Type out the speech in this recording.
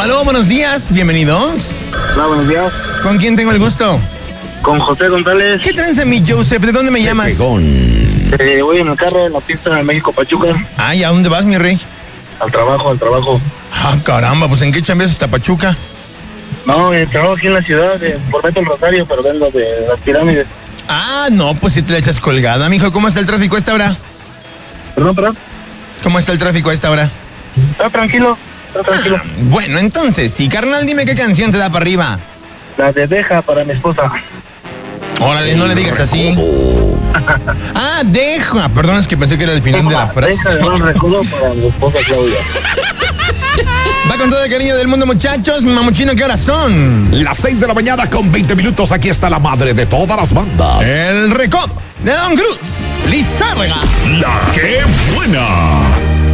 Aló, buenos días, bienvenidos. Hola, buenos días. ¿Con quién tengo el gusto? Con José González. ¿Qué tranza, mi Joseph? ¿De dónde me llamas? Voy en el carro en la pista de México-Pachuca. Ay, ¿a dónde vas, mi rey? Al trabajo. Ah, caramba, pues ¿en qué chambeas hasta Pachuca? No, trabajo aquí en la ciudad, por Beto el Rosario, pero vengo de las pirámides. Ah, no, pues si te la echas colgada, mijo. ¿Cómo está el tráfico a esta hora? Perdón. ¿Cómo está el tráfico a esta hora? Está tranquilo. Bueno, entonces, sí, carnal, dime qué canción te da para arriba. La de Deja para mi esposa. Órale, no le digas así. Ah, deja. Perdón, es que pensé que era el final de la frase. Deja de un recodo para mi esposa Claudia. Va con todo el cariño del mundo, muchachos. Mamuchino, ¿qué horas son? Las 6 de la mañana con 20 minutos. Aquí está la madre de todas las bandas. El Recop de Don Cruz, Lizárraga. La que buena.